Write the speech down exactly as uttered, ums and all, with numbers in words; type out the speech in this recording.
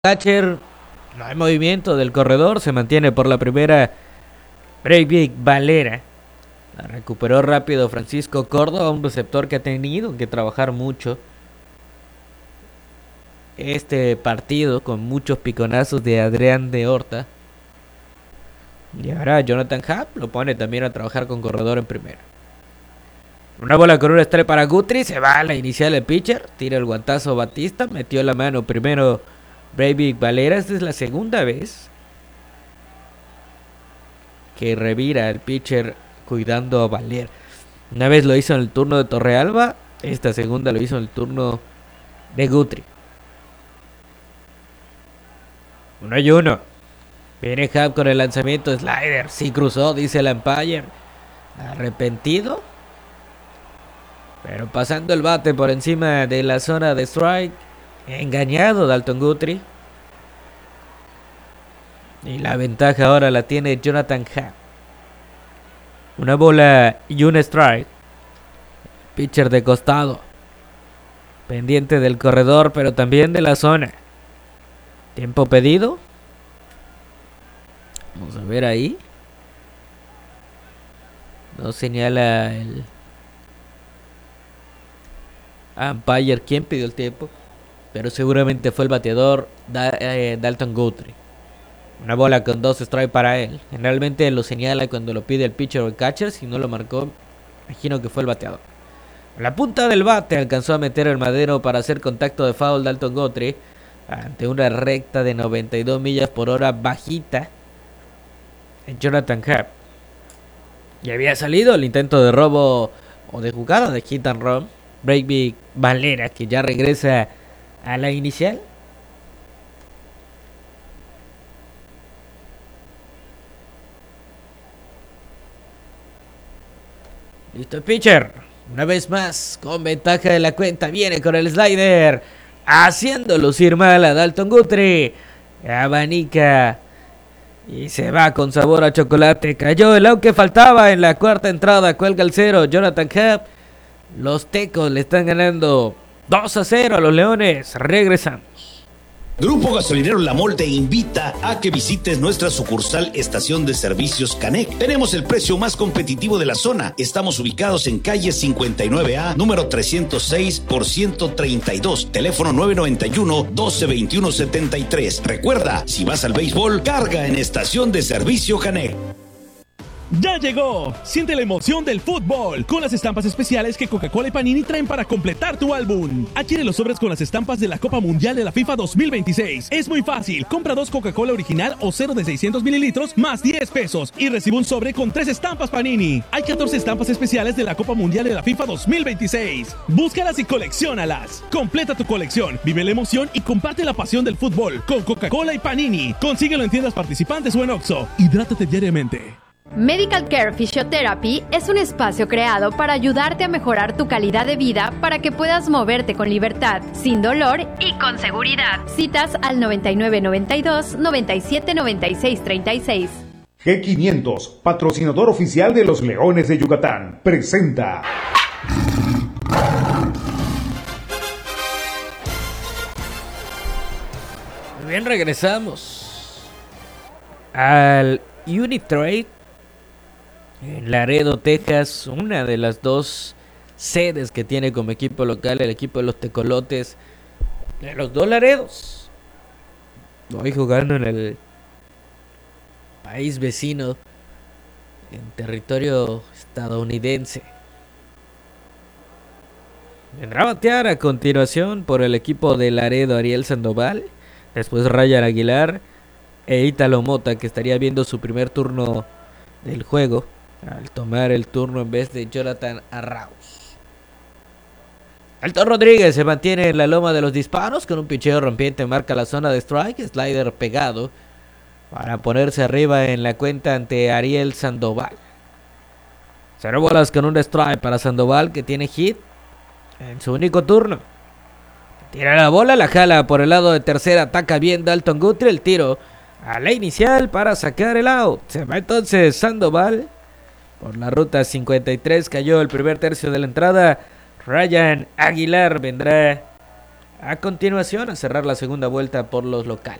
Catcher, no hay movimiento del corredor, se mantiene por la primera Breivik Valera. La recuperó rápido Francisco Córdoba, un receptor que ha tenido que trabajar mucho este partido con muchos piconazos de Adrián de Horta. Y ahora Jonathan Happ lo pone también a trabajar con corredor en primera. Una bola con un strike para Guthrie, se va a la inicial el pitcher, tira el guantazo Batista, metió la mano primero Breivik Valera. Esta es la segunda vez que revira el pitcher cuidando a Valera. Una vez lo hizo en el turno de Torrealba, esta segunda lo hizo en el turno de Guthrie. Uno y uno. Viene Happ con el lanzamiento slider. Sí cruzó, dice el umpire. Arrepentido. Pero pasando el bate por encima de la zona de strike. Engañado Dalton Guthrie. Y la ventaja ahora la tiene Jonathan Happ. Una bola y un strike. Pitcher de costado. Pendiente del corredor, pero también de la zona. Tiempo pedido. Vamos a ver ahí. No señala el umpire quién pidió el tiempo, pero seguramente fue el bateador da, eh, Dalton Guthrie. Una bola con dos strikes para él. Generalmente lo señala cuando lo pide el pitcher o el catcher. Si no lo marcó, imagino que fue el bateador. La punta del bate alcanzó a meter el madero para hacer contacto de foul Dalton Guthrie ante una recta de noventa y dos millas por hora bajita en Jonathan Happ. Y había salido el intento de robo o de jugada de hit and run. Breivik Valera, que ya regresa a la inicial. Listo el pitcher. Una vez más, con ventaja de la cuenta, viene con el slider, haciendo lucir mal a Dalton Guthrie. Abanica y se va con sabor a chocolate. Cayó el out que faltaba en la cuarta entrada. Cuelga el cero Jonathan Happ. Los Tecos le están ganando dos a cero a los Leones. Regresamos. Grupo Gasolinero La Mol te invita a que visites nuestra sucursal Estación de Servicios Canec. Tenemos el precio más competitivo de la zona. Estamos ubicados en calle cincuenta y nueve A, número trescientos seis por ciento treinta y dos, teléfono nueve noventa y uno, doce veintiuno setenta y tres. Recuerda, si vas al béisbol, carga en Estación de Servicio Canec. ¡Ya llegó! Siente la emoción del fútbol con las estampas especiales que Coca-Cola y Panini traen para completar tu álbum. Adquiere los sobres con las estampas de la Copa Mundial de la FIFA dos mil veintiséis. Es muy fácil. Compra dos Coca-Cola original o cero de seiscientos mililitros más diez pesos y recibe un sobre con tres estampas Panini. Hay catorce estampas especiales de la Copa Mundial de la FIFA dos mil veintiséis. Búscalas y colecciónalas. Completa tu colección, vive la emoción y comparte la pasión del fútbol con Coca-Cola y Panini. Consíguelo en tiendas participantes o en Oxxo. Hidrátate diariamente. Medical Care Physiotherapy es un espacio creado para ayudarte a mejorar tu calidad de vida para que puedas moverte con libertad, sin dolor y con seguridad. Citas al noventa y nueve noventa y dos, noventa y siete noventa y seis treinta y seis. G quinientos, patrocinador oficial de los Leones de Yucatán, presenta. Muy bien, regresamos al Unitrade en Laredo, Texas, una de las dos sedes que tiene como equipo local el equipo de los Tecolotes de los dos Laredos. Hoy jugando en el país vecino, en territorio estadounidense. Vendrá a batear a continuación por el equipo de Laredo Ariel Sandoval, después Ryan Aguilar e Ítalo Mota, que estaría viendo su primer turno del juego al tomar el turno en vez de Jonathan Arrauz. Alton Rodríguez se mantiene en la loma de los disparos con un picheo rompiente, marca la zona de strike, slider pegado para ponerse arriba en la cuenta ante Ariel Sandoval. Cero bolas con un strike para Sandoval, que tiene hit en su único turno. Tira la bola, la jala por el lado de tercera, ataca bien Dalton Guthrie, el tiro a la inicial para sacar el out. Se va entonces Sandoval por la ruta cincuenta y tres, cayó el primer tercio de la entrada. Ryan Aguilar vendrá A continuación, a cerrar la segunda vuelta por los locales.